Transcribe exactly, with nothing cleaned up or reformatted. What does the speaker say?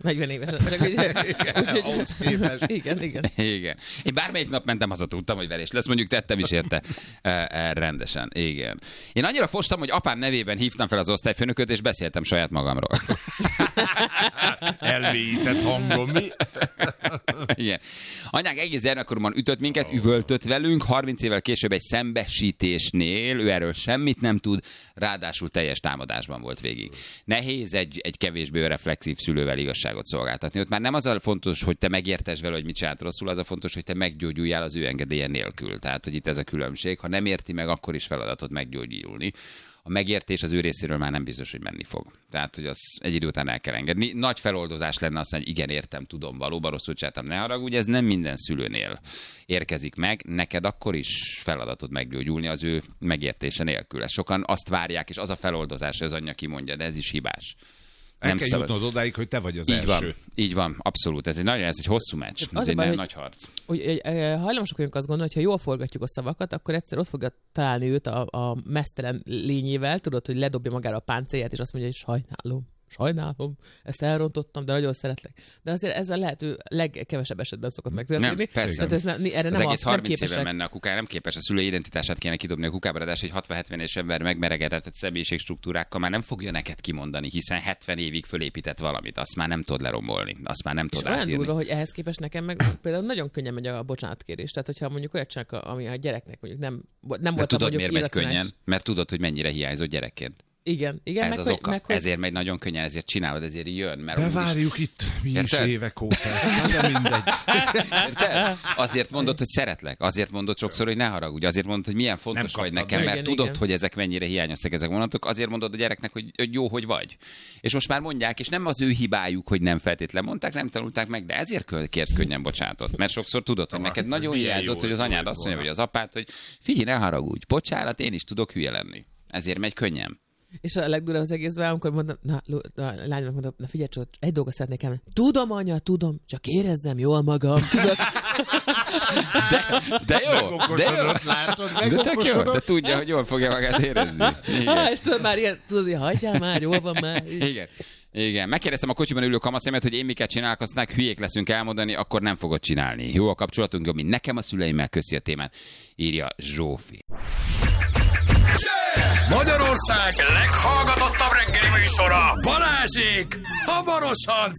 negyven évesen. Igen, igen. Igen. Én bármelyik nap mentem haza, tudtam, hogy verés lesz, mondjuk tettem is érte e, e, rendesen. Igen. Én annyira fostam, hogy apám nevében hívtam fel az osztályfőnököt, és beszéltem saját magamról. Elmélyített hangom, mi? Igen. Anyánk egész gyermekkorban ütött minket, üvöltött velünk, harminc évvel később egy szembesítésnél, ő erről semmit nem tud, ráadásul teljes támadásban volt végig. Nehéz egy, egy kevésbé reflexív szülővel igazságot szolgáltatni. Ott már nem az a fontos, hogy te megértesd vele, hogy mit csinált rosszul, az a fontos, hogy te meggyógyuljál az ő engedélye nélkül. Tehát, hogy itt ez a különbség. Ha nem érti meg, akkor is feladatod meggyógyulni. A megértés az ő részéről már nem biztos, hogy menni fog. Tehát, hogy az egy idő után el kell engedni. Nagy feloldozás lenne azt mondani, hogy igen, értem, tudom, valóban rosszul csináltam, ne haragudj, ez nem minden szülőnél érkezik meg. Neked akkor is feladatod meggyógyulni az ő megértése nélkül. Sokan azt várják, és az a feloldozás, hogy az anyja kimondja, de ez is hibás. El nem kell szabad... jutnod odáig, hogy te vagy az így első. Van, így van, abszolút. Ez egy, nagyon, ez egy hosszú meccs, ez, ez egy baj, nagy harc. Hogy, hajlamosak vagyunk azt gondolni, hogy ha jól forgatjuk a szavakat, akkor egyszer ott fogja találni őt a, a meztelen lényével, tudod, hogy ledobja magára a páncélját, és azt mondja, hogy sajnálom. Sajnálom, ezt elrontottam, de nagyon szeretlek. De azért ez a lehető legkevesebb esetben szokott megtörténni. Nem, persze. Tehát ez ne, erre az nem egész a, harminc éve menne a kukára, nem képes a szülői identitását kéne kidobni a kukába, de egy hatvan-hetven éves ember megmeregetett személyiségstruktúrákkal már nem fogja neked kimondani, hiszen hetven évig fölépített valamit, azt már nem tud lerombolni, azt már nem tud átírni. És olyan durva, hogy ehhez képest nekem meg például nagyon könnyen megy a bocsánatkérés. Tehát, hogyha mondjuk olyat csinálok, ami a gyereknek mondjuk nem, nem volt tudod, miért megy könnyen? Mert tudod, hogy mennyire hiányzott gyerekként. Igen, igen. Ez meg, az oka. Meg, hogy... Ezért megy nagyon könnyen, ezért csinálod, ezért jön. Mert de várjuk is... itt mi is Érted? évek óta. De mindegy. Érted? Azért mondod, hogy szeretlek. Azért mondod sokszor, hogy ne haragudj. Azért mondod, hogy milyen fontos vagy nekem, mert igen, tudod, igen. hogy ezek mennyire hiányoztak ezek a vonatok. Azért mondod a gyereknek, hogy, hogy jó, hogy vagy. És most már mondják, és nem az ő hibájuk, hogy nem feltétlen mondták, nem tanulták meg, de ezért kérsz könnyen bocsánatot. Mert sokszor tudod, hogy neked nagyon hiányzott, hogy az anyád azt mondja, vagy az apád, hogy figyelj, ne haragudj. Bocsánat, én is tudok hülye lenni. Ezért megy könnyen. És a legdurvább az egészben, amikor mondom, na, a lányomnak mondom, na figyelj csak, egy dolgot szeretnék elmenni. Tudom, anya, tudom, csak érezzem jól magam. Tudod? De, de jó, de jó. Látod, de tök jó, de tudja, hogy jól fogja magát érezni. Há, és tudod már ilyen, tudod, hogy hagyjál már, jól van már. Igen. Igen, megkérdeztem a kocsiban ülő kamaszaimat, hogy én miket csinálok, aztán hülyék leszünk elmondani, akkor nem fogod csinálni. Jó a kapcsolatunk, jobb, mint nekem a szüleimmel, köszi a témát, írja Zsófi. Magyarország leghallgatottabb reggeli műsora, Balázsék hamarosan